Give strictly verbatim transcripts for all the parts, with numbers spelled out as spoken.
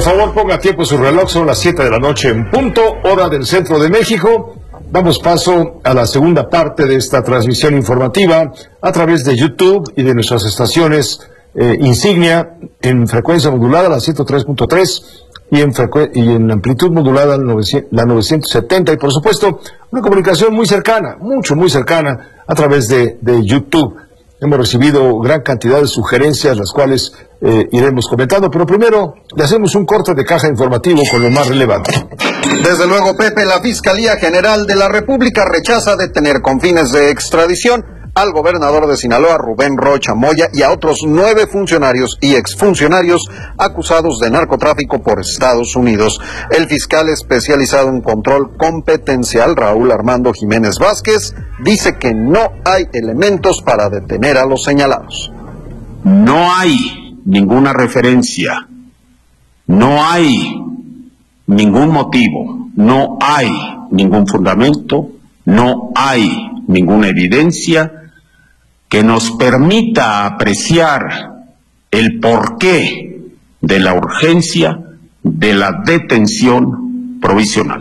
favor, ponga a tiempo su reloj, son las siete de la noche en punto, hora del centro de México. Damos paso a la segunda parte de esta transmisión informativa a través de YouTube y de nuestras estaciones eh, insignia en frecuencia modulada, la ciento tres punto tres, y en, y en amplitud modulada, la novecientos setenta, y por supuesto, una comunicación muy cercana, mucho, muy cercana, a través de, de YouTube. Hemos recibido gran cantidad de sugerencias, las cuales eh, iremos comentando, pero primero le hacemos un corte de caja informativo con lo más relevante. Desde luego, Pepe, la Fiscalía General de la República rechaza detener con fines de extradición al gobernador de Sinaloa, Rubén Rocha Moya, y a otros nueve funcionarios y exfuncionarios acusados de narcotráfico por Estados Unidos. El fiscal especializado en control competencial, Raúl Armando Jiménez Vázquez, dice que no hay elementos para detener a los señalados. No hay ninguna referencia, no hay ningún motivo, no hay ningún fundamento, no hay ninguna evidencia que nos permita apreciar el porqué de la urgencia de la detención provisional.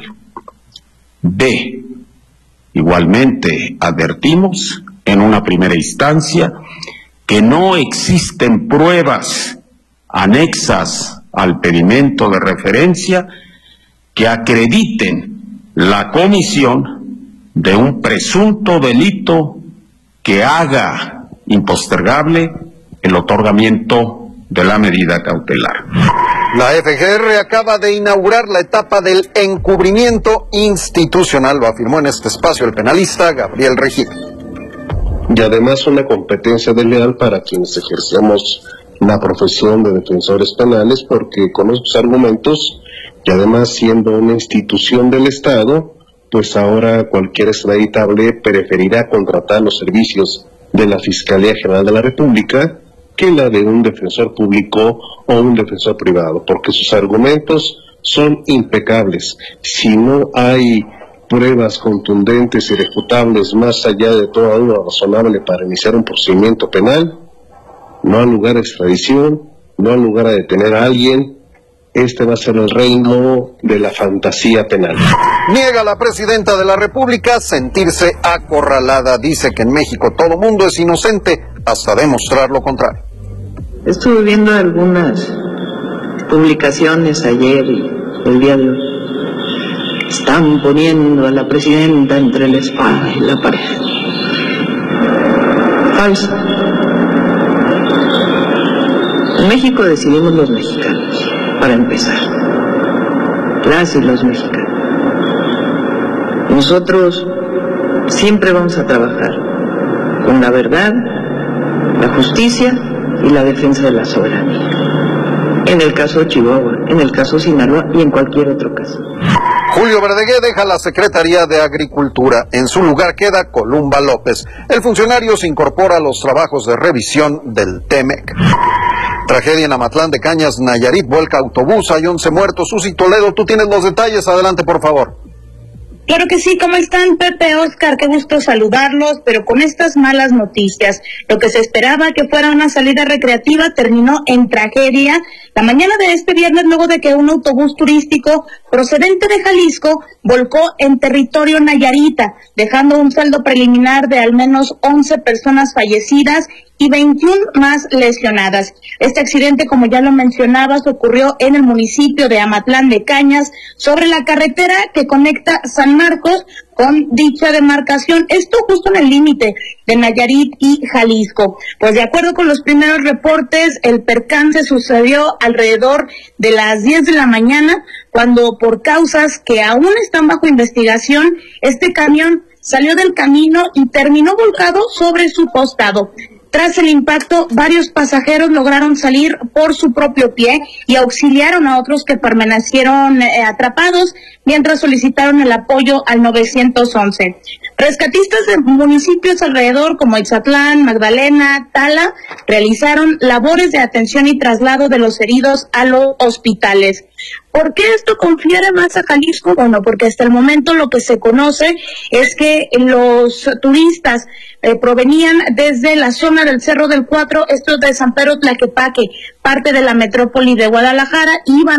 B. Igualmente advertimos en una primera instancia que no existen pruebas anexas al pedimento de referencia que acrediten la comisión de un presunto delito que haga impostergable el otorgamiento de la medida cautelar. La F G R acaba de inaugurar la etapa del encubrimiento institucional, lo afirmó en este espacio el penalista Gabriel Regil. Y además una competencia desleal para quienes ejercemos la profesión de defensores penales, porque con esos argumentos, y además siendo una institución del Estado, pues ahora cualquier extraditable preferirá contratar los servicios de la Fiscalía General de la República que la de un defensor público o un defensor privado, porque sus argumentos son impecables. Si no hay pruebas contundentes y irrefutables más allá de toda duda razonable para iniciar un procedimiento penal, no hay lugar a extradición, no hay lugar a detener a alguien. Este va a ser el reino de la fantasía penal. Niega la presidenta de la República sentirse acorralada. Dice que en México todo mundo es inocente hasta demostrar lo contrario. Estuve viendo algunas publicaciones ayer y el día de hoy. Están poniendo a la presidenta entre la espada y la pared. Falso. En México decidimos los mexicanos. Para empezar, las y los mexicanos. Nosotros siempre vamos a trabajar con la verdad, la justicia y la defensa de la soberanía. En el caso de Chihuahua, en el caso de Sinaloa y en cualquier otro caso. Julio Verdegué deja la Secretaría de Agricultura. En su lugar queda Columba López. El funcionario se incorpora a los trabajos de revisión del TEMEC. Tragedia en Amatlán de Cañas, Nayarit, vuelca autobús, hay once muertos. Susi Toledo, tú tienes los detalles, adelante por favor. Claro que sí, ¿cómo están, Pepe, Oscar? Qué gusto saludarlos, pero con estas malas noticias. Lo que se esperaba que fuera una salida recreativa terminó en tragedia la mañana de este viernes, luego de que un autobús turístico procedente de Jalisco volcó en territorio nayarita, dejando un saldo preliminar de al menos once personas fallecidas y veintiuna más lesionadas. Este accidente, como ya lo mencionabas, ocurrió en el municipio de Amatlán de Cañas, sobre la carretera que conecta San Marcos con dicha demarcación, esto justo en el límite de Nayarit y Jalisco. Pues de acuerdo con los primeros reportes, el percance sucedió alrededor de las diez de la mañana, cuando por causas que aún están bajo investigación, este camión salió del camino y terminó volcado sobre su costado. Tras el impacto, varios pasajeros lograron salir por su propio pie y auxiliaron a otros que permanecieron eh, atrapados mientras solicitaron el apoyo al nueve once. Rescatistas de municipios alrededor como Ixatlán, Magdalena, Tala, realizaron labores de atención y traslado de los heridos a los hospitales. ¿Por qué esto confiere más a Jalisco? Bueno, porque hasta el momento lo que se conoce es que los turistas eh, provenían desde la zona del Cerro del Cuatro, estos de San Pedro Tlaquepaque, parte de la metrópoli de Guadalajara, iban